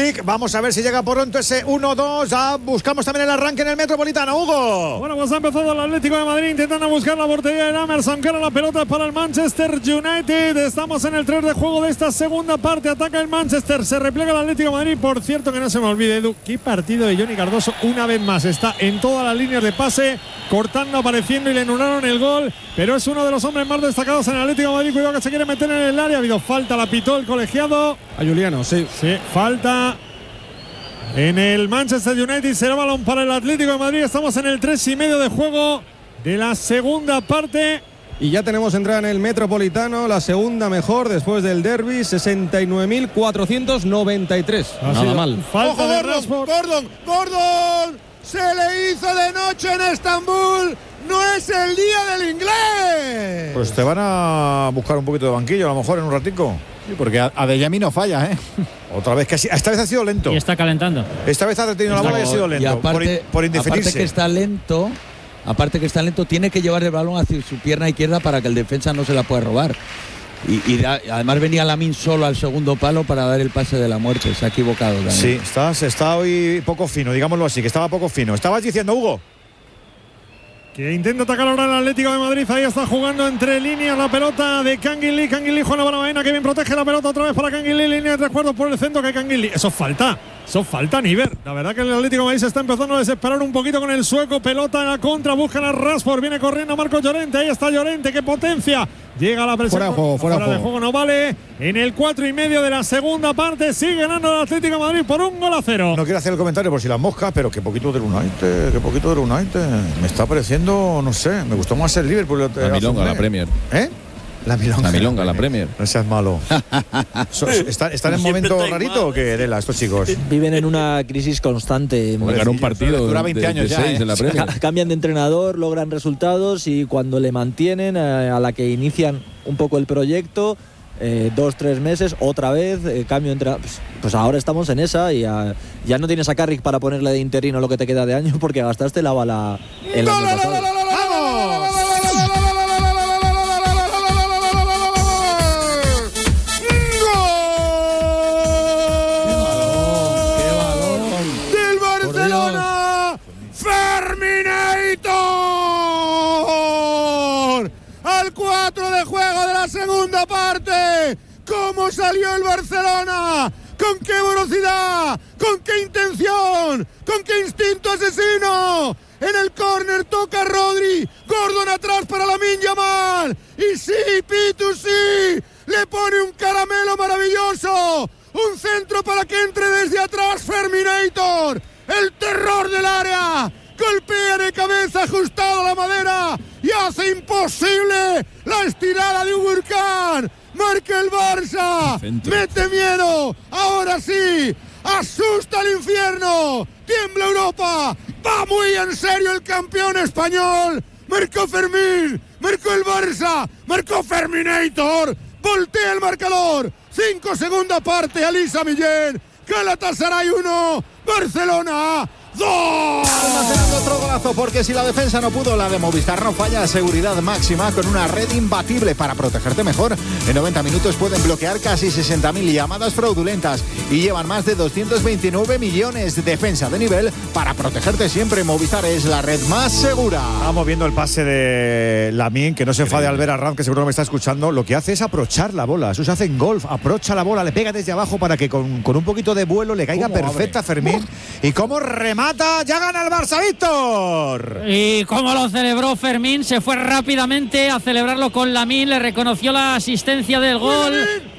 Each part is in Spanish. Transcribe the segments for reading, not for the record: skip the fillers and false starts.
League. Vamos a ver si llega pronto ese 1-2. Ya buscamos también el arranque en el Metropolitano, Hugo. Bueno, pues ha empezado el Atlético de Madrid intentando buscar la portería de Emerson, que ahora la pelota es para el Manchester United. Estamos en el 3 de juego de esta segunda parte. Ataca el Manchester, se repliega el Atlético de Madrid. Por cierto, que no se me olvide, Edu, qué partido de Johnny Cardoso. Una vez más está en todas las líneas de pase, cortando, apareciendo, y le anularon el gol. Pero es uno de los hombres más destacados en el Atlético de Madrid. Cuidado que se quiere meter en el área. Ha habido falta, la pitó el colegiado. A Juliano, sí. Sí, falta en el Manchester United. Será balón para el Atlético de Madrid. Estamos en el 3,5 de juego de la segunda parte. Y ya tenemos entrada en el Metropolitano, la segunda mejor después del derbi, 69.493. Nada mal. Falta ¡ojo, de Gordon! Se le hizo de noche en Estambul. No es el día del inglés. Pues te van a buscar un poquito de banquillo, a lo mejor en un ratico. Sí, porque Adeyemi no falla, ¿eh? Otra vez que esta vez ha sido lento. Y está calentando. Esta vez ha retenido la bola y ha sido lento. Y aparte, por indefinirse. Aparte que está lento, tiene que llevar el balón hacia su pierna izquierda para que el defensa no se la pueda robar. Y además venía Lamine solo al segundo palo para dar el pase de la muerte. Se ha equivocado también. Sí, está hoy poco fino, digámoslo así, que estaba poco fino. Estabas diciendo, Hugo, que intenta atacar ahora el Atlético de Madrid. Ahí está jugando entre líneas la pelota de Canguilí. Canguilí, Juan Barbaena, que bien protege la pelota otra vez para Canguilí. Línea de tres cuartos por el centro que Canguilí. Eso falta Niver. La verdad que el Atlético de Madrid se está empezando a desesperar un poquito con el sueco. Pelota en la contra, buscan a Rashford. Viene corriendo Marcos Llorente. Ahí está Llorente, qué potencia. Llega la presión. Fuera de juego, no vale. En el 4,5 de la segunda parte sigue ganando el Atlético de Madrid por 1-0. no quiero hacer el comentario por si las moscas, pero qué poquito del United, Me está pareciendo, no sé, me gustó más el Liverpool. La milonga, la Premier. ¿Eh? La milonga, la Premier. No seas malo. ¿Están en momento rarito o qué, Dela, estos chicos? Viven en una crisis constante. Ganar un partido dura 20 años ya, en la Premier. Cambian de entrenador, logran resultados y cuando le mantienen, a la que inician un poco el proyecto, 2-3 meses, otra vez, cambio entre. Pues ahora estamos en esa y ya no tienes a Carrick para ponerle de interino lo que te queda de año porque gastaste la bala el año pasado. Al 4 de juego de la segunda parte. ¿Cómo salió el Barcelona? ¿Con qué velocidad? ¿Con qué intención? ¿Con qué instinto asesino? En el córner toca Rodri. Gordon atrás para Lamine Yamal. Y sí, Pitu, sí. Le pone un caramelo maravilloso. Un centro para que entre desde atrás Ferminator. El terror del área. Golpea de cabeza ajustado a la madera y hace imposible la estirada de un huracán. Marca el Barça. Mete miedo. Ahora sí. Asusta al infierno. Tiembla Europa. Va muy en serio el campeón español. Marcó Fermín. Marcó el Barça. Marcó Ferminator. Voltea el marcador. 5 segunda parte. Alisa Millén. Galatasaray 1. Barcelona 2. Almacenando otro golazo, porque si la defensa no pudo, la de Movistar no falla. Seguridad máxima con una red imbatible para protegerte mejor. En 90 minutos pueden bloquear casi 60.000 llamadas fraudulentas y llevan más de 229 millones. Defensa de nivel para protegerte siempre. Movistar es la red más segura. Estamos viendo el pase de Lamine, que no se enfade al ver a Ram, que seguro que me está escuchando. Lo que hace es aprochar la bola. Eso se hace en golf. Aprocha la bola, le pega desde abajo para que con un poquito de vuelo le caiga perfecta a Fermín. Y cómo remata. Ya gana el Barça, Víctor. Y cómo lo celebró Fermín. Se fue rápidamente a celebrarlo con Lamine. Le reconoció la asistencia del gol.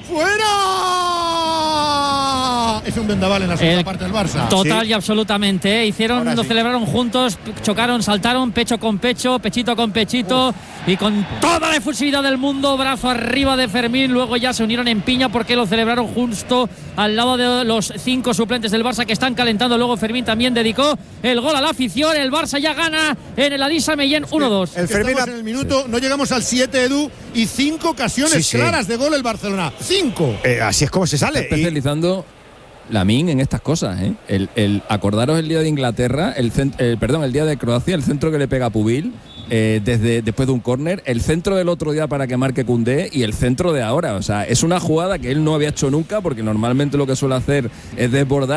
¡Fuera! Es un vendaval en la segunda parte del Barça. Total sí. Y absolutamente. Lo celebraron juntos, chocaron, saltaron, pecho con pecho, pechito con pechito. Y con toda la efusividad del mundo, brazo arriba de Fermín. Luego ya se unieron en piña porque lo celebraron justo al lado de los 5 suplentes del Barça que están calentando. Luego Fermín también dedicó el gol a la afición. El Barça ya gana en el Alisa Mellén 1-2. El Fermín en el minuto, no llegamos al 7, Edu, y 5 ocasiones claras de gol el Barcelona. 5. Así es como se sale. Está especializando Lamine en estas cosas, ¿eh? Acordaros el día de Inglaterra, el día de Croacia, el centro que le pega a Pubil. Después de un córner, el centro del otro día para que marque Koundé y el centro de ahora. O sea, es una jugada que él no había hecho nunca, porque normalmente lo que suele hacer es desbordar